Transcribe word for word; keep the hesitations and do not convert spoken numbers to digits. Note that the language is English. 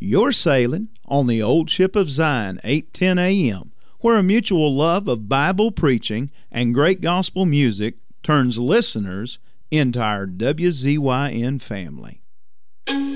You're sailing on the old ship of Zion, eight ten A M, where a mutual love of Bible preaching and great gospel music turns listeners into our W Z Y N family.